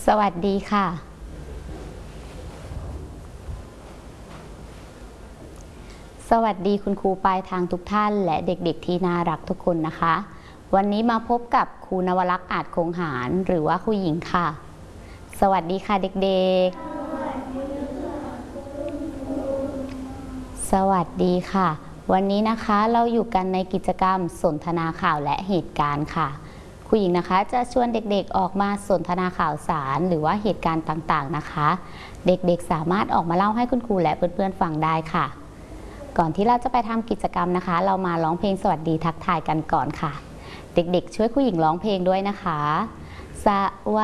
สวัสดีค่ะสวัสดีคุณครูปลายทางทุกท่านและเด็กๆที่น่ารักทุกคนนะคะวันนี้มาพบกับครูนวลักษณ์อาจคงหารหรือว่าครูหญิงค่ะสวัสดีค่ะเด็กๆสวัสดีค่ะวันนี้นะคะเราอยู่กันในกิจกรรมสนทนาข่าวและเหตุการณ์ค่ะครูหญิงนะคะจะชวนเด็กๆออกมาสนทนาข่าวสารหรือว่าเหตุการณ์ต่างๆนะคะเด็กๆสามารถออกมาเล่าให้คุณครูและเพื่อนๆฟังได้ค่ะก่อนที่เราจะไปทำกิจกรรมนะคะเรามาร้องเพลงสวัสดีทักทายกันก่อนค่ะเด็กๆช่วยครูหญิงร้องเพลงด้วยนะคะส